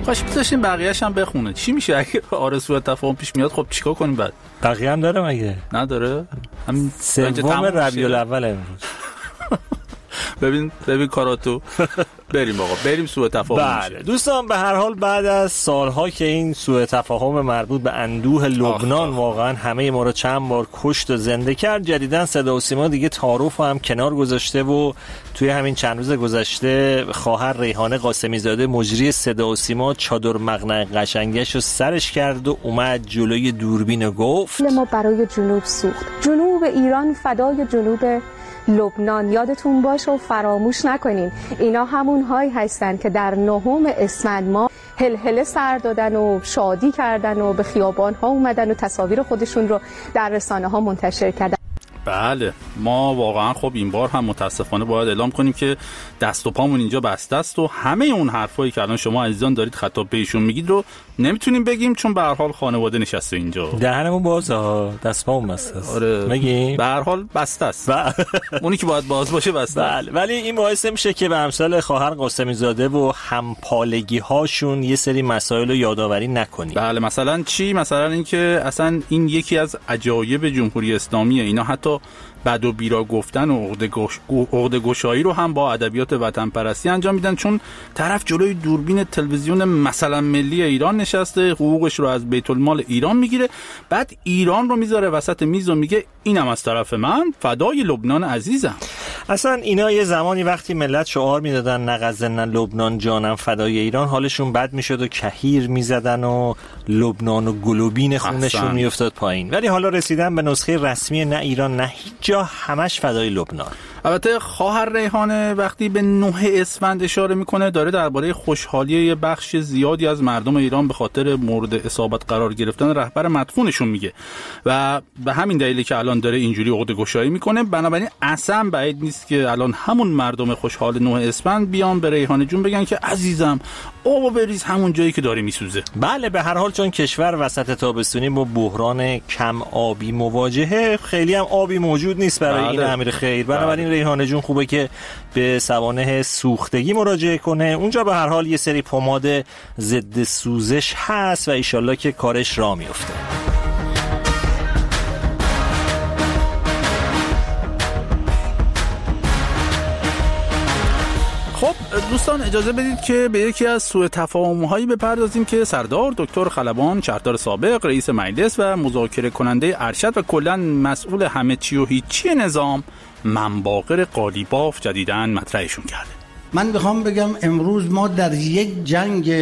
کاش بذاشتیم بقیه‌اش هم بخونه. چی میشه اگه آرزو تفاهم پیش میاد؟ خب چیکار کنیم بعد؟ بقیه هم داره مگه؟ نداره؟ همین سوم ربیع الاول امروز. ببین کاراتو. بریم آقا، بریم سوء تفاهم. بله دوستان، به هر حال بعد از سالها که این سوء تفاهم مربوط به اندوه لبنان واقعا همه ما رو چند بار کشت و زنده کرد، جدیداً صدا و سیما دیگه تعارف هم کنار گذاشته و توی همین چند روز گذشته خواهر ریحانه قاسمی زاده مجری صدا و سیما چادر مقنعه قشنگش رو سرش کرد و اومد جلوی دوربین و گفت ما برای جنوب سوخت، جنوب ایران فدای جنوب لبنان. یادتون باشه و فراموش نکنین اینا همون هایی هستن که در 9 اسفند ما هلهله سر دادن و شادی کردن و به خیابان ها اومدن و تصاویر خودشون رو در رسانه ها منتشر کردن. بله ما واقعا خب این بار هم متاسفانه باید اعلام کنیم که دست و پامون اینجا بسته است و همه اون حرفایی که الان شما عزیزان دارید خطاب بهشون میگید رو نمیتونیم بگیم، چون به هر حال خانواده نشسته اینجا. دهنمون بازه، دست پامون بسته است. آره میگیم به هر حال بسته است. اونی که باید باز باشه بسته. بله ولی این باعث میشه که به امثال خواهر قاسمی زاده و همپالگی هاشون یه سری مسائل رو یادآوری نکنیم. بله مثلا چی؟ مثلا اینکه اصلا این یکی از عجایب جمهوری اسلامیه. اینا حتی بد و بیرا گفتن و عقده گشایی رو هم با ادبیات وطن پرستی انجام میدن، چون طرف جلوی دوربین تلویزیون مثلا ملی ایران نشسته، حقوقش رو از بیت المال ایران میگیره، بعد ایران رو میذاره وسط میز و میگه اینم از طرف من فدای لبنان عزیزم. اصلا اینا یه زمانی وقتی ملت شعار میدادن نغزن لبنان جانم فدای ایران، حالشون بد میشد و کهیر میزدن و لبنان و گلوبین خونشون میافتاد پایین. ولی حالا رسیدن به نسخه رسمی نه ایران نه هیچ جا، همش فدای لبنان. البته خواهر ریحانه وقتی به 9 اسفند اشاره میکنه داره درباره خوشحالی یه بخش زیادی از مردم ایران به خاطر مورد اصابت قرار گرفتن رهبر مدفونشون میگه و به همین دلیلی که الان داره اینجوری عقده گشایی میکنه. بنابراین اصلا بعید نیست که الان همون مردم خوشحال 9 اسفند بیان به ریحانه جون بگن که عزیزم آبو بریز همون جایی که داره میسوزه. بله به هر حال چون کشور وسط تابستونی با بحران کم آبی مواجهه، خیلی هم آبی موجود نیست برای این امیر خیر. بنابراین ریحانه جون خوبه که به سوانح سوختگی مراجعه کنه. اونجا به هر حال یه سری پماد ضد سوزش هست و ایشالله که کارش راه میفته. خب دوستان اجازه بدید که به یکی از سوء تفاهم‌هایی بپردازیم که سردار دکتر خلبان شهردار سابق رئیس مجلس و مذاکره کننده ارشد و کلاً مسئول همه چی و هیچی نظام منباقر قالیباف جدیداً مطرحشون کرده. من میخوام بگم امروز ما در یک جنگ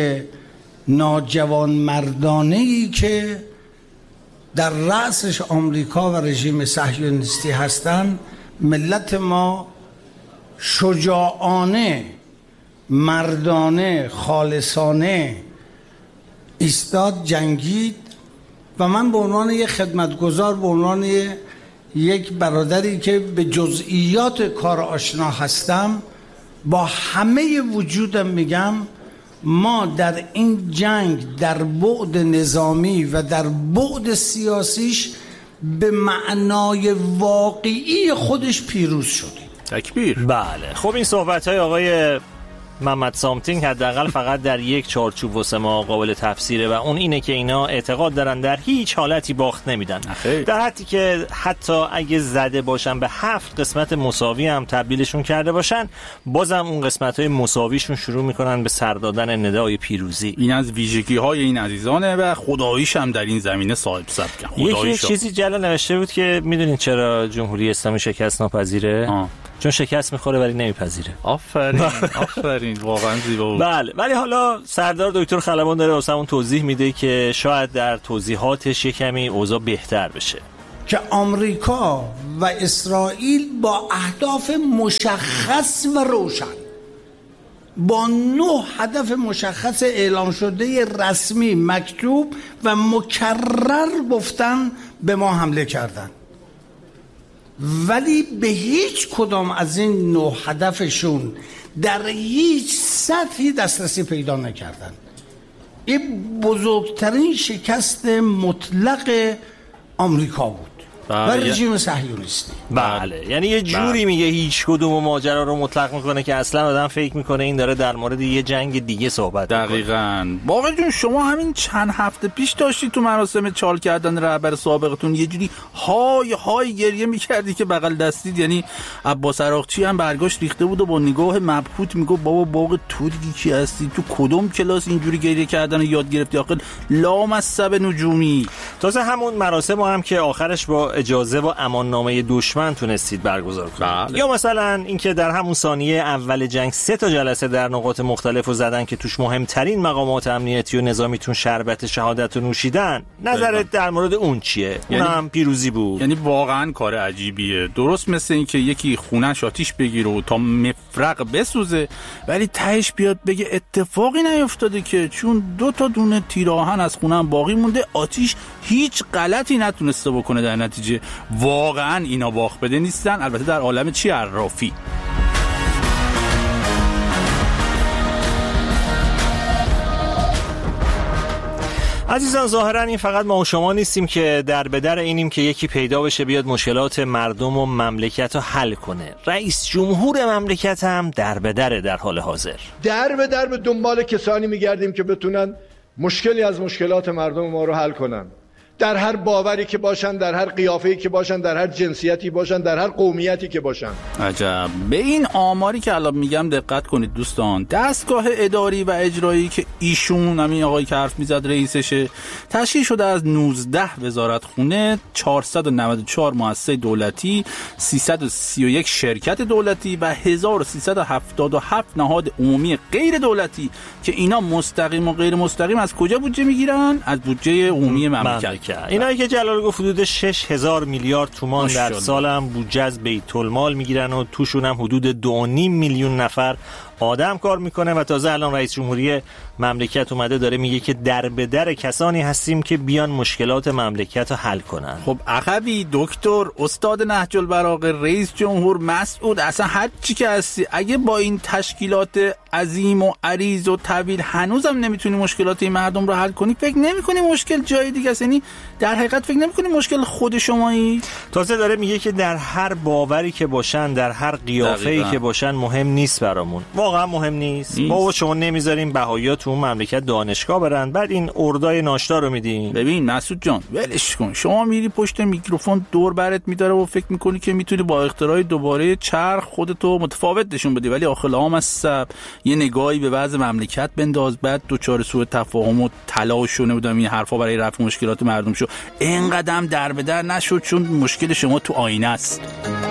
ناجوان مردانه‌ای که در رأسش آمریکا و رژیم صهیونیستی هستند، ملت ما شجاعانه، مردانه، خالصانه ایستاد، جنگید و من به عنوان یک خدمتگزار، به عنوان یک برادری که به جزئیات کار آشنا هستم، با همه وجودم میگم ما در این جنگ در بعد نظامی و در بعد سیاسیش به معنای واقعی خودش پیروز شدیم. تکبیر. بله خب این صحبت‌های آقای محمد سامتینگ حداقل فقط در یک چارچوب واسه ما قابل تفسیره و اون اینه که اینا اعتقاد دارن در هیچ حالتی باخت نمیدن، در حدی که حتی اگه زده باشن به 7 قسمت مساوی هم تبدیلشون کرده باشن، بازم اون قسمت‌های مساویشون شروع میکنن به سر دادن ندای پیروزی. این از ویژگی‌های این عزیزانه و خداییش هم در این زمینه صاحب سبکن. یکی چیزی جلال نوشته بود که میدونین چرا جمهوری اسلامی شکست ناپذیره؟ چون شکست میخوره ولی نمیپذیره. آفرین واقعا زیبا بود. بله ولی حالا سردار دکتر خلبان داره واسمون توضیح میده که شاید در توضیحاتش یه کمی اوضاع بهتر بشه، که آمریکا و اسرائیل با اهداف مشخص و روشن، با 9 هدف مشخص اعلام شده رسمی مکتوب و مکرر گفتن به ما حمله کردن، ولی به هیچ کدام از این 9 هدفشون در هیچ سطحی دسترسی پیدا نکردن. این بزرگترین شکست مطلق آمریکا بود. و رژیم صهیونیستی. بله، یعنی یه جوری میگه هیچ کدوم ماجرا رو مطلق میکنه که اصلا آدم فکر میکنه این داره در مورد یه جنگ دیگه صحبت میکنه. دقیقاً. باقی جون شما همین چند هفته پیش داشتی تو مراسم چال کردن رهبر سابقتون یه جوری های گریه میکردی که بغل دستید، یعنی عباس عراقچی هم برگاشت ریخته بود و با نگاه مبهوت میگه بابا باغ تو دیگه کی هستی؟ تو کدوم کلاس اینجوری گریه کردن یاد گرفتی؟ آخه لامصب نجومی. تازه همون مراسم هم که آخرش با اجازه و اماننامه دشمن تونستید برگزار کنید. یا مثلا اینکه در همون ثانیه اول جنگ 3 جلسه در نقاط مختلفو زدن که توش مهمترین مقامات امنیتی و نظامیتون شربت شهادت رو نوشیدن. نظرت در مورد اون چیه؟ یعنی اونم پیروزی بود. یعنی واقعا کار عجیبیه. درست مثل این که یکی خونه‌ش آتیش بگیره و تا مفرق بسوزه، ولی تهش بیاد بگه اتفاقی نیفتاده که چون 2 دونه تیر آهن از خونه‌ام باقی مونده، آتیش هیچ غلطی نتونسته بکنه. در نتیجه واقعا اینا باخ بده نیستن. البته در عالم چی عرافی. عزیزان، ظاهرا این فقط ما و شما نیستیم که در بدر اینیم که یکی پیدا بشه بیاد مشکلات مردم و مملکت رو حل کنه. رئیس جمهور مملکت هم در بدره در حال حاضر. در به دنبال کسانی میگردیم که بتونن مشکلی از مشکلات مردم ما رو حل کنن. در هر باوری که باشن، در هر قیافه‌ای که باشن، در هر جنسیتی باشن، در هر قومیتی که باشن. عجب. به این آماری که الان میگم دقت کنید دوستان. دستگاه اداری و اجرایی که ایشون همین آقای که حرف میزد رئیسشه، تشکیل شده از 19 وزارتخونه، 494 مؤسسه دولتی، 331 شرکت دولتی و 1377 نهاد عمومی غیر دولتی که اینا مستقیم و غیر مستقیم از کجا بودجه میگیرن؟ از بودجه عمومی مملکت. اینایی که جلال گفت حدود 6000 میلیارد تومان در سال هم بودجه از بیت المال میگیرن و توشون هم حدود 2.5 میلیون نفر آدم کار میکنه. و تازه الان رئیس جمهوری مملکت اومده داره میگه که در بدر کسانی هستیم که بیان مشکلات مملکت رو حل کنن. خب عقبی دکتر، استاد نهج البلاغه، رئیس جمهور، مسعود، اصلا هر چی که هستی، اگه با این تشکیلات عظیم و عریض و طویل هنوزم نمیتونی مشکلات این مردم رو حل کنی، فکر نمی‌کنی مشکل جای دیگه است؟ یعنی در حقیقت فکر نمی‌کنی مشکل خود شمایی؟ تازه داره میگه که در هر باوری که باشن، در هر قیافه‌ای که باشن مهم نیست برامون. واقعا مهم نیست. ما و شما نمیذاریم بهایی‌ها تو اون مملکت دانشگاه برن، بعد این اردای ناشتا رو میدین. ببین مسعود جان، ولش کن. شما میری پشت میکروفون دور برت میداره و فکر میکنی که میتونی با اختراع دوباره چرخ خودتو متفاوت نشون بدی، ولی آخه لامصب یه نگاهی به وضع مملکت بنداز، بعد دوچار سوء تفاهم و تلاش و نمیدونم این حرفا برای رفع مشکلات مردم شو. اینقدر در بدر نشد چون مشکل شما تو آینه است.